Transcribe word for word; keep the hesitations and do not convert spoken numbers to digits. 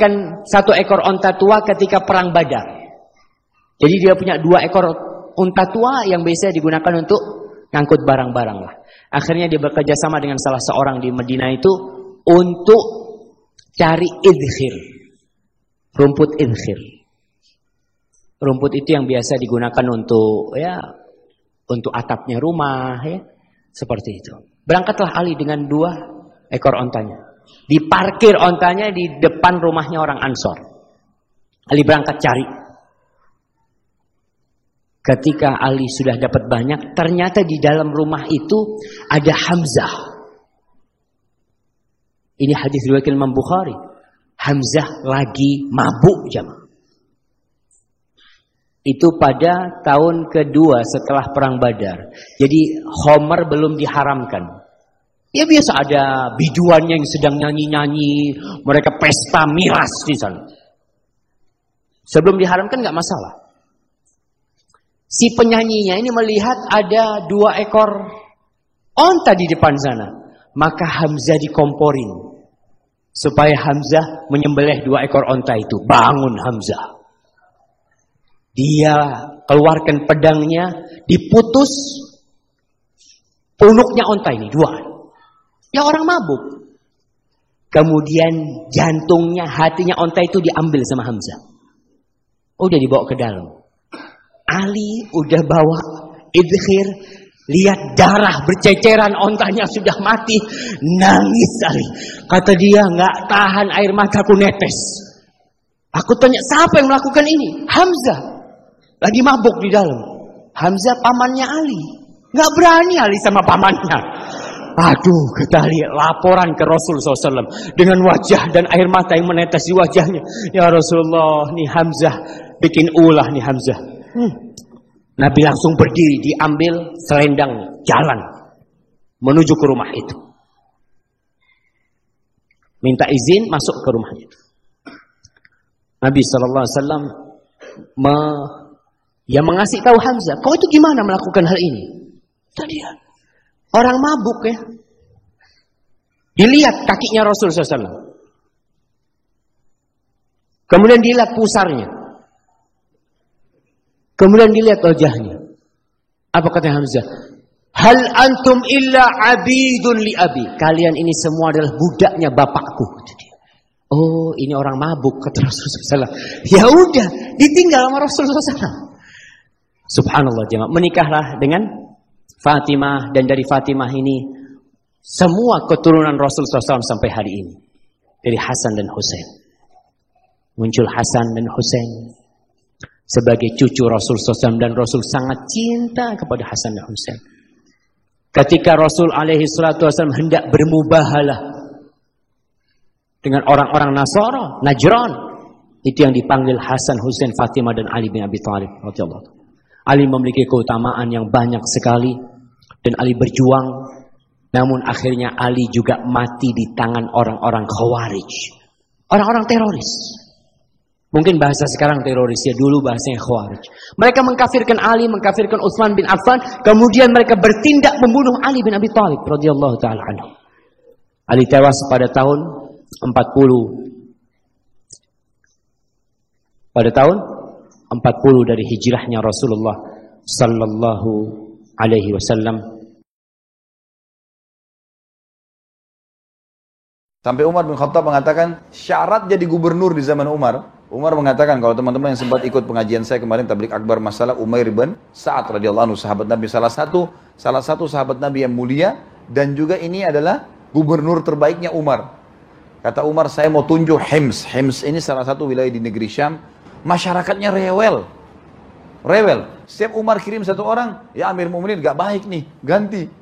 mendapatkan satu ekor onta tua ketika perang Badar. Jadi dia punya dua ekor onta tua yang biasa digunakan untuk ngangkut barang-barang lah. Akhirnya dia bekerja sama dengan salah seorang di Madinah itu untuk cari idkhir, rumput idkhir. Rumput itu yang biasa digunakan untuk ya untuk atapnya rumah ya, seperti itu. Berangkatlah Ali dengan dua ekor ontanya. Diparkir ontanya di depan rumahnya orang Ansor. Ali berangkat cari. Ketika Ali sudah dapat banyak, ternyata di dalam rumah itu ada Hamzah. Ini hadis riwayat Imam Bukhari. Hamzah lagi mabuk jamaah. Itu pada tahun kedua setelah perang Badar. Jadi Khamar belum diharamkan. Ya biasa ada biduannya yang sedang nyanyi-nyanyi, mereka pesta miras di sana. Sebelum diharamkan nggak masalah. Si penyanyinya ini melihat ada dua ekor onta di depan sana, maka Hamzah dikomporin supaya Hamzah menyembelih dua ekor onta itu. Bangun Hamzah. Dia keluarkan pedangnya, diputus punuknya onta ini dua. Ya orang mabuk. Kemudian jantungnya, hatinya onta itu diambil sama Hamzah. Udah dibawa ke dalam. Ali udah bawa idkhir, lihat darah berceceran, ontanya sudah mati, nangis Ali. Kata dia, nggak tahan air mataku netes. Aku tanya, siapa yang melakukan ini? Hamzah. Lagi mabuk di dalam. Hamzah pamannya Ali. Nggak berani Ali sama pamannya. Aduh, kata Ali, laporan ke Rasul shallallahu alaihi wasallam dengan wajah dan air mata yang menetes di wajahnya. Ya Rasulullah, nih Hamzah bikin ulah nih Hamzah. Hmm. Nabi langsung berdiri, diambil selendang jalan menuju ke rumah itu. Minta izin masuk ke rumah itu. Nabi shallallahu alaihi wasallam me Ya mengasih tahu Hamzah, kau itu gimana melakukan hal ini? Tadi ya, orang mabuk ya. Dilihat kakinya Rasul shallallahu alaihi wasallam. Kemudian dilihat pusarnya. Kemudian dilihat wajahnya. Apa kata Hamzah? Hal antum illa abidun li abi. Kalian ini semua adalah budaknya bapakku. Oh, ini orang mabuk kata Rasulullah shallallahu alaihi wasallam. Ya udah, ditinggal sama Rasulullah shallallahu alaihi wasallam. Subhanallah jemaah, menikahlah dengan Fatimah, dan dari Fatimah ini semua keturunan Rasul shallallahu alaihi wasallam sampai hari ini. Dari Hasan dan Husain. Muncul Hasan dan Husain sebagai cucu Rasul shallallahu alaihi wasallam, dan Rasul sangat cinta kepada Hasan dan Husain. Ketika Rasul alaihi salatu wasallam hendak bermubahalah dengan orang-orang Nasara, Najran, itu yang dipanggil Hasan, Husain, Fatimah dan Ali bin Abi Thalib radhiyallahu anhu. Ali memiliki keutamaan yang banyak sekali dan Ali berjuang, namun akhirnya Ali juga mati di tangan orang-orang Khawarij, orang-orang teroris. Mungkin bahasa sekarang teroris, ya dulu bahasanya Khawarij. Mereka mengkafirkan Ali, mengkafirkan Utsman bin Affan, kemudian mereka bertindak membunuh Ali bin Abi Thalib radhiyallahu taala anhu. Ali tewas pada tahun empat puluh. Pada tahun empat puluh dari hijrahnya Rasulullah sallallahu alaihi wasallam. Sampai Umar bin Khattab mengatakan syarat jadi gubernur di zaman Umar. Umar mengatakan, kalau teman-teman yang sempat ikut pengajian saya kemarin tablik akbar masalah Umair bin Sa'ad radhiyallahu anhu, sahabat Nabi, salah satu salah satu sahabat Nabi yang mulia, dan juga ini adalah gubernur terbaiknya Umar. Kata Umar, saya mau tunjuk Hims. Hims ini salah satu wilayah di negeri Syam. Masyarakatnya rewel, rewel. Setiap Umar kirim satu orang, ya Amir Mu'minin gak baik nih, ganti.